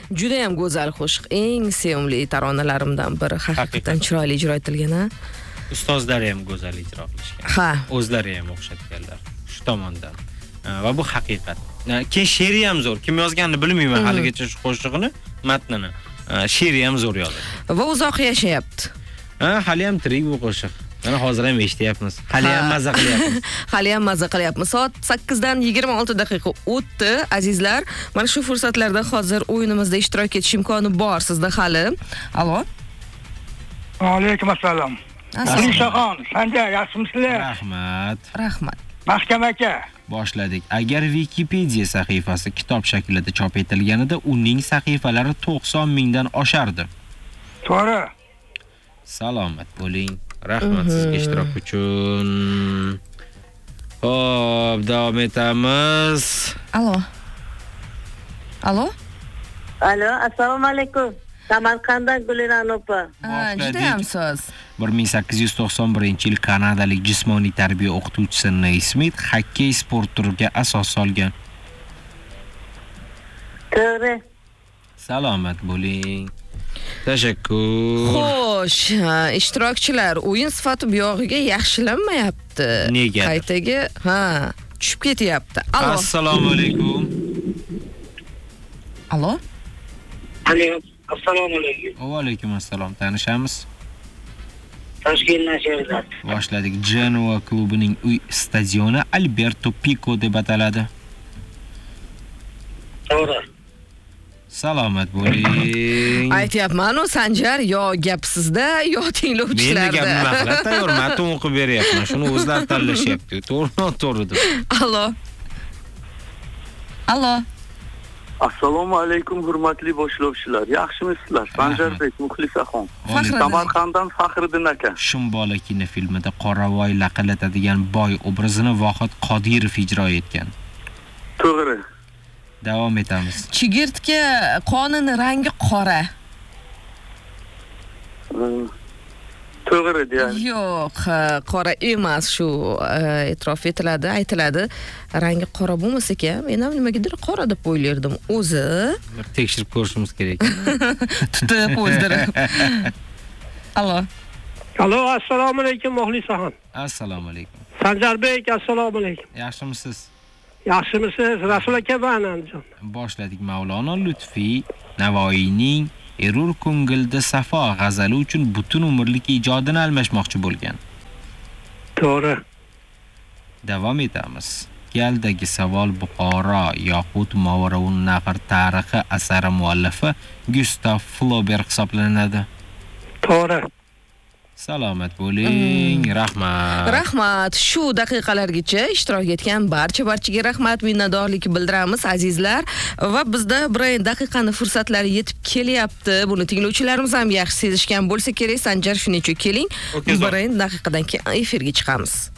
Juda ham go'zal qo'shiq. Eng sevimli taronalarimdan biri. Haqiqatan chiroyli ijro etilgan, ha? Ustozlari ham go'zal ijro qilishgan. Ha. O'zlari ham o'xshatganlar. Shu tomondan. Va bu haqiqat. Keyin she'ri ham zo'r. Kim yozganini bilmayman haligacha shu qo'shiqni, matnini. She'ri ham zo'r yozdi. Va uzoq yashayapti. Hali ham tirik bu qo'shiq. Mana hozir ham eshityapmiz. Hali ham maza qilyapmiz. Hali ham maza qilyapmiz. Soat 8 dan 26 daqiqa o'tdi, azizlar. Mana shu fursatlarda hozir o'yinimizda ishtirok etish imkoni bor sizda hali. Alo. Alaykum assalom. Shoxon, Sanjar, yaxshimisizlar? Rahmat. Rahmat. Mahkam aka. Boshladik. Agar Wikipedia sahifasi kitob shaklida chop etilganida, uning sahifalari 90 mingdan oshardi. To'g'ri. Salomat bo'ling. Rahmat sizga ishtirok uchun. Xo'p, davom etamiz. Alo. Alo. Alo, assalomu alaykum. Samarqanddan Gulira'm opa. Juda ham so'z. 1891-yil kanadalik jismoniy tarbiya o'qituvchisi Naismith xokkey sport turiga asos solgan. To'g'ri. Salomat bo'ling. Tashakkur. Xo'sh, ishtirokchilar, o'yin sifati bu yog'iga yaxshilanmayapti. Nega? Qaytaga, tushib ketyapti. Alo. Assalomu alaykum. Alo. Assalomu alaykum. Va alaykum assalom. Tanishamiz? Toshkentdan Sherzod. Boshladik. Genoa klubining uy stadioni Alberto Pico deb ataladi. To'g'ri. Salomat bo'ling. Aytyapman, Sanjar, yo gap sizda, yo tinglovchilarda. Meni gapni maqlab tayyor, matn o'qib beryapman. Shuni o'zlari tanlashyapti. To'g'ri deb. Alo. Alo. Assalomu alaykum hurmatli boshlovchilar. Yaxshimisizlar? Sanjarbek Muxlisaxon. Samarqanddan Faxriddin aka. Shumbola kinofilmida qoravoy laqillatadigan boy obrazini Vohid Qodirov ijro etgan. To'g'ri. Davom etamiz. Chigirtka qonini rangi qora. To'g'ri deyapsiz. Yo'q, qora emas, shu e'tirof etiladi, aytiladi. Rangi qora bo'lmasa kerak, men ham nimagadir qora deb o'ylardim. O'zi Tekshirib ko'rishimiz kerak. tutib o'zdirib. Alo. Alo, assalomu alaykum Muxlisaxon. Assalomu alaykum. Sanjarbek, assalomu alaykum. Yaxshimisiz? Yaxshimisiz? Rasul aka bilan Andijon. Boshladik. Mavlono Lutfiy Navoiyning Erur ko'ngilda safo g'azali uchun butun umrlik ijodini almashmoqchi bo'lgan. To'g'ri. Davom etamiz. Galdagi savol Buxoro yoxud Movaroun Nahr tarixi asari muallifi Gustav Flaubert hisoblanadi. To'g'ri. Salomat bo'ling. Rahmat. Rahmat. Shu daqiqalargacha ishtirok etgan barchaga rahmat, minnatdorlik bildiramiz azizlar. Va bizda bir daqiqani fursatlari yetib kelyapti. Buni tinglovchilarimiz ham yaxshi sezishgan bo'lsa kerak. Sanjar, shuning uchun keling. Bir daqiqadan keyin efirga chiqamiz.